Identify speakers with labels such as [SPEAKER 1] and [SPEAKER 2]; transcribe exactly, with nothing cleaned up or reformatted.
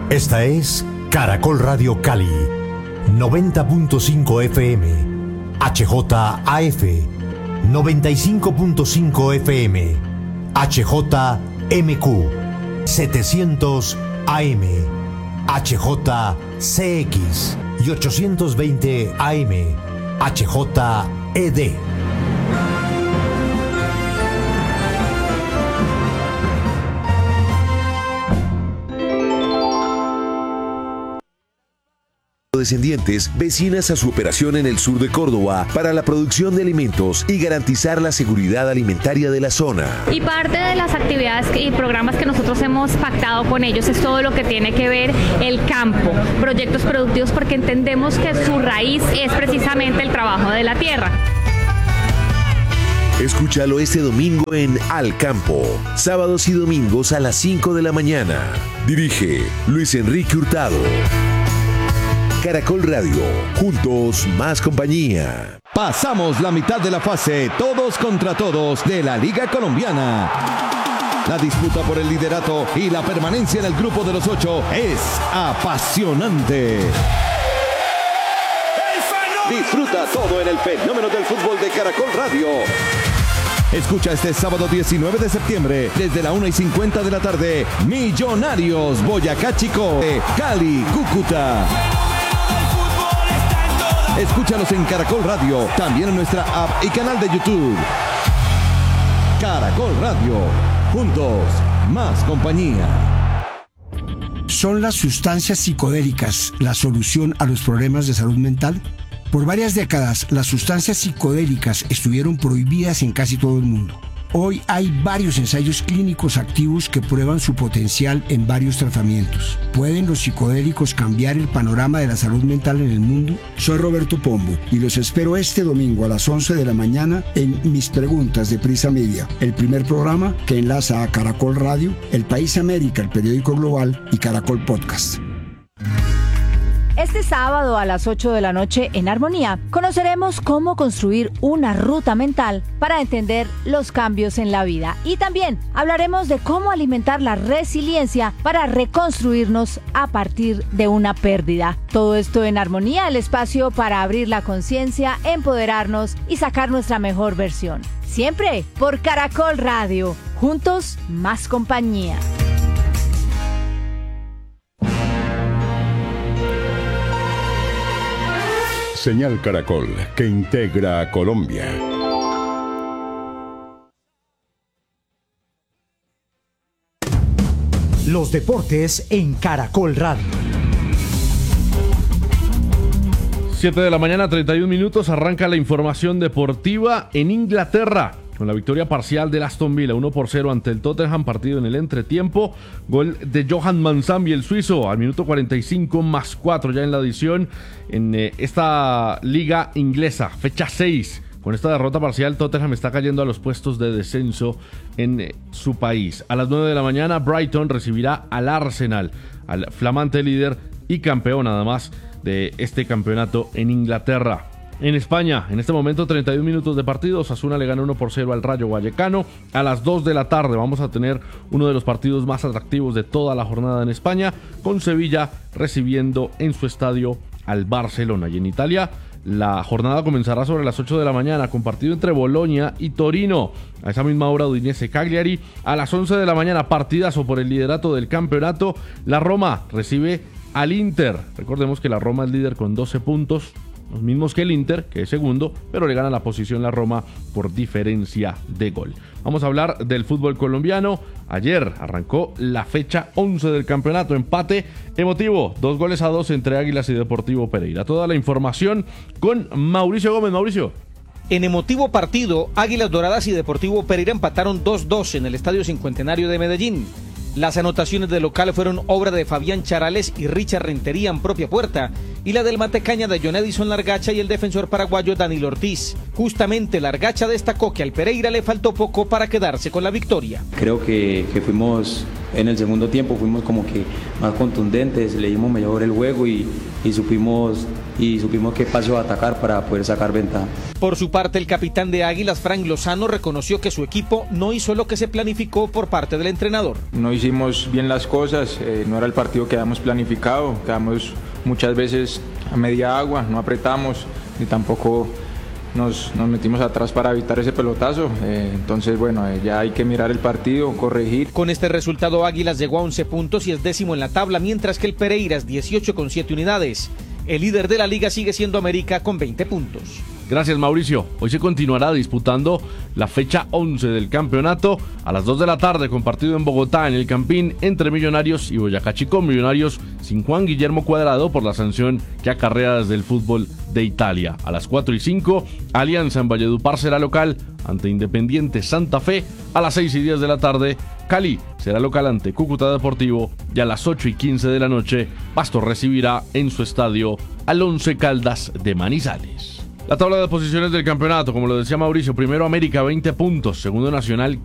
[SPEAKER 1] Esta es Caracol Radio Cali, noventa punto cinco F M, H J A F, noventa y cinco punto cinco F M, H J M Q, setecientos A M, H J C X y ochocientos veinte A M, H J E D.
[SPEAKER 2] Descendientes vecinas a su operación en el sur de Córdoba para la producción de alimentos y garantizar la seguridad alimentaria de la zona.
[SPEAKER 3] Y parte de las actividades y programas que nosotros hemos pactado con ellos es todo lo que tiene que ver el campo, proyectos productivos, porque entendemos que su raíz es precisamente el trabajo de la tierra.
[SPEAKER 2] Escúchalo este domingo en Al Campo, sábados y domingos a las cinco de la mañana. Dirige Luis Enrique Hurtado. Caracol Radio, juntos más compañía.
[SPEAKER 4] Pasamos la mitad de la fase, todos contra todos de la Liga Colombiana. La disputa por el liderato y la permanencia en el grupo de los ocho es apasionante. Disfruta todo en el fenómeno del fútbol de Caracol Radio. Escucha este sábado diecinueve de septiembre, desde la una y cincuenta de la tarde, Millonarios Boyacá Chico, Cali, Cúcuta. Escúchanos en Caracol Radio, también en nuestra app y canal de YouTube. Caracol Radio, juntos, más compañía.
[SPEAKER 5] ¿Son las sustancias psicodélicas la solución a los problemas de salud mental? Por varias décadas, las sustancias psicodélicas estuvieron prohibidas en casi todo el mundo. Hoy hay varios ensayos clínicos activos que prueban su potencial en varios tratamientos. ¿Pueden los psicodélicos cambiar el panorama de la salud mental en el mundo? Soy Roberto Pombo y los espero este domingo a las once de la mañana en Mis Preguntas de Prisa Media, el primer programa que enlaza a Caracol Radio, El País América, el periódico global, y Caracol Podcast.
[SPEAKER 6] Este sábado a las ocho de la noche en Armonía conoceremos cómo construir una ruta mental para entender los cambios en la vida, y también hablaremos de cómo alimentar la resiliencia para reconstruirnos a partir de una pérdida. Todo esto en Armonía, el espacio para abrir la conciencia, empoderarnos y sacar nuestra mejor versión. Siempre por Caracol Radio, juntos más compañía.
[SPEAKER 7] Señal Caracol, que integra a Colombia.
[SPEAKER 1] Los deportes en Caracol Radio.
[SPEAKER 8] siete de la mañana, treinta y un minutos, arranca la información deportiva en Inglaterra. Con la victoria parcial del Aston Villa, uno por cero ante el Tottenham, partido en el entretiempo. Gol de Johan Manzambi, el suizo, al minuto cuarenta y cinco más cuatro ya en la adición en eh, esta liga inglesa, fecha seis. Con esta derrota parcial, Tottenham está cayendo a los puestos de descenso en eh, su país. A las nueve de la mañana, Brighton recibirá al Arsenal, al flamante líder y campeón además de este campeonato en Inglaterra. En España, en este momento treinta y un minutos de partido, Osasuna le gana uno por cero al Rayo Vallecano. A las dos de la tarde vamos a tener uno de los partidos más atractivos de toda la jornada en España, con Sevilla recibiendo en su estadio al Barcelona. Y en Italia, la jornada comenzará sobre las ocho de la mañana con partido entre Bolonia y Torino. A esa misma hora, Udinese Cagliari. A las once de la mañana, partidazo por el liderato del campeonato. La Roma recibe al Inter. Recordemos que la Roma es líder con doce puntos. Los mismos que el Inter, que es segundo, pero le gana la posición la Roma por diferencia de gol. Vamos a hablar del fútbol colombiano. Ayer arrancó la fecha once del campeonato, empate emotivo, dos goles a dos entre Águilas y Deportivo Pereira. Toda la información con Mauricio Gómez. Mauricio.
[SPEAKER 9] En emotivo partido, Águilas Doradas y Deportivo Pereira empataron dos dos en el Estadio Cincuentenario de Medellín. Las anotaciones del local fueron obra de Fabián Charales y Richard Rentería en propia puerta, y la del Matecaña de John Edison Largacha y el defensor paraguayo Danilo Ortiz. Justamente Largacha destacó que al Pereira le faltó poco para quedarse con la victoria.
[SPEAKER 10] Creo que, que fuimos en el segundo tiempo fuimos como que más contundentes, leímos mejor el juego y, y supimos y supimos qué paso atacar para poder sacar ventaja.
[SPEAKER 9] Por su parte, el capitán de Águilas, Frank Lozano, reconoció que su equipo no hizo lo que se planificó por parte del entrenador.
[SPEAKER 11] No hicimos bien las cosas, eh, no era el partido que habíamos planificado, quedamos muchas veces a media agua, no apretamos ni tampoco nos, nos metimos atrás para evitar ese pelotazo, eh, entonces bueno, eh, ya hay que mirar el partido, corregir.
[SPEAKER 9] Con este resultado, Águilas llegó a once puntos y es décimo en la tabla, mientras que el Pereiras dieciocho con siete unidades. El líder de la liga sigue siendo América con veinte puntos.
[SPEAKER 8] Gracias, Mauricio. Hoy se continuará disputando la fecha once del campeonato a las dos de la tarde, con partido en Bogotá, en el Campín, entre Millonarios y Boyacá Chico. Millonarios sin Juan Guillermo Cuadrado por la sanción que acarrea desde el fútbol de Italia. A las cuatro y cinco, Alianza en Valledupar será local ante Independiente Santa Fe. A las seis y diez de la tarde, Cali será local ante Cúcuta Deportivo, y a las ocho y quince de la noche, Pasto recibirá en su estadio al Once Caldas de Manizales. La tabla de posiciones del campeonato, como lo decía Mauricio: primero América, veinte puntos, segundo Nacional,